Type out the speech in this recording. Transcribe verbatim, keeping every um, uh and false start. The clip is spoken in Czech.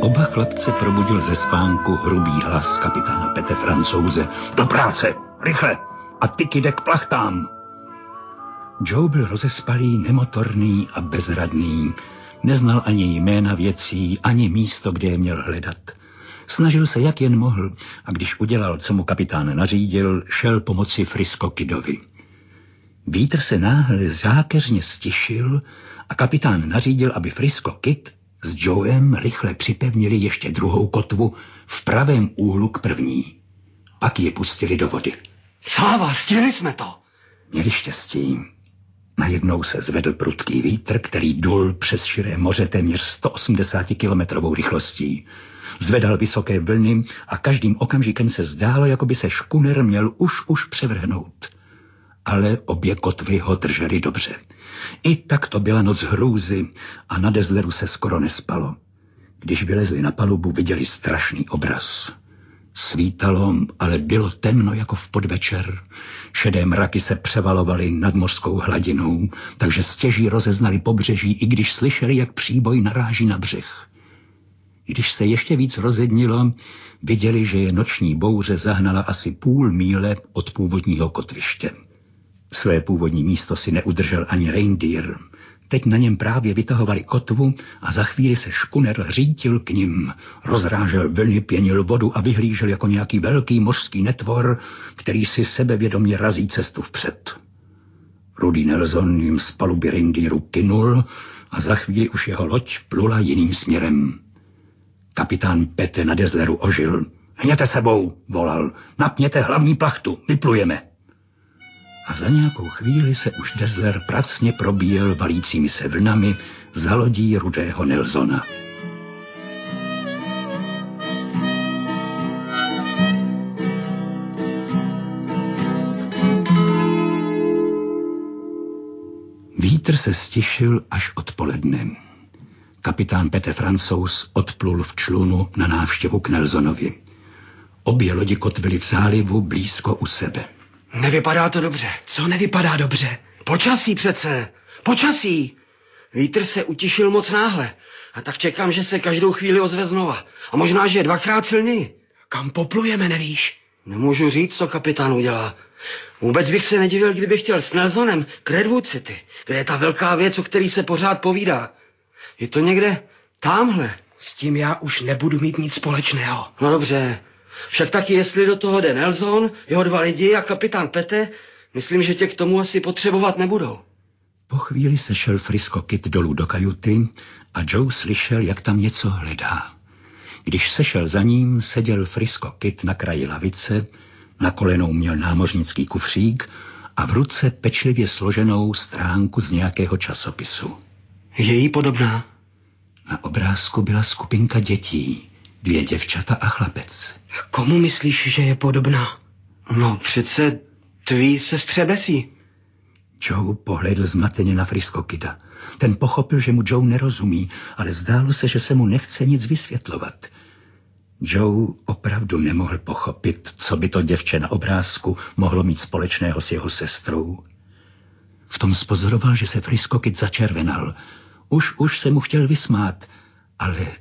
Oba chlapce probudil ze spánku hrubý hlas kapitána Pete Francouze. Do práce, rychle, a ty kyde k plachtám. Joe byl rozespalý, nemotorný a bezradný. Neznal ani jména věcí, ani místo, kde je měl hledat. Snažil se, jak jen mohl, a když udělal, co mu kapitán nařídil, šel pomoci Frisco Kidovi. Vítr se náhle zákeřně stišil a kapitán nařídil, aby Frisco Kid s Joem rychle připevnili ještě druhou kotvu v pravém úhlu k první. Pak je pustili do vody. Sláva, stihli jsme to. Měli štěstí. Najednou se zvedl prudký vítr, který dul přes širé moře téměř sto osmdesát kilometrovou rychlostí. Zvedal vysoké vlny a každým okamžikem se zdálo, jako by se škuner měl už už převrhnout. Ale obě kotvy ho držely dobře. I tak to byla noc hrůzy a na Dazzleru se skoro nespalo. Když vylezli na palubu, viděli strašný obraz. Svítalo, ale bylo temno jako v podvečer. Šedé mraky se převalovaly nad mořskou hladinou, takže stěží rozeznali pobřeží, i když slyšeli, jak příboj naráží na břeh. Když se ještě víc rozednilo, viděli, že je noční bouře zahnala asi půl míle od původního kotviště. Své původní místo si neudržel ani reindeer. Teď na něm právě vytahovali kotvu a za chvíli se škuner řítil k nim. Rozrážel vlny, pěnil vodu a vyhlížel jako nějaký velký mořský netvor, který si sebevědomě razí cestu vpřed. Rudy Nelson jim z paluby reindeeru kynul a za chvíli už jeho loď plula jiným směrem. Kapitán Pete na Dazzleru ožil. Hněte sebou, volal. Napněte hlavní plachtu, vyplujeme. A za nějakou chvíli se už Dazzler pracně probíjel valícími se vlnami za lodí Rudého Nelsona. Vítr se stišil až odpoledne. Kapitán Pete Francouz odplul v člunu na návštěvu k Nelsonovi. Obě lodi kotvily v zálivu blízko u sebe. Nevypadá to dobře. Co nevypadá dobře? Počasí přece. Počasí. Vítr se utišil moc náhle. A tak čekám, že se každou chvíli ozve znova. A možná, že je dvakrát silněji. Kam poplujeme, nevíš? Nemůžu říct, co kapitán udělá. Vůbec bych se nedivil, kdyby chtěl s Nelsonem k Redwood City, kde je ta velká věc, o který se pořád povídá. Je to někde támhle. S tím já už nebudu mít nic společného. No dobře. Však taky, jestli do toho jde Nelson, jeho dva lidi a kapitán Pete, myslím, že tě k tomu asi potřebovat nebudou. Po chvíli se šel Frisco Kid dolů do kajuty a Joe slyšel, jak tam něco hledá. Když sešel za ním, seděl Frisco Kid na kraji lavice, na kolenou měl námořnický kufřík a v ruce pečlivě složenou stránku z nějakého časopisu. Je jí podobná? Na obrázku byla skupinka dětí, dvě děvčata a chlapec. Komu myslíš, že je podobná? No přece tvý sestře Bessie. Joe pohlédl zmateně na Frisco Kida. Ten pochopil, že mu Joe nerozumí, ale zdálo se, že se mu nechce nic vysvětlovat. Joe opravdu nemohl pochopit, co by to děvče na obrázku mohlo mít společného s jeho sestrou. V tom spozoroval, že se Frisco Kid začervenal. Už, už se mu chtěl vysmát, ale